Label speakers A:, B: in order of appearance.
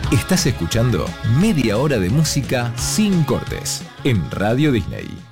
A: Estás escuchando Media Hora de Música Sin Cortes en Radio Disney.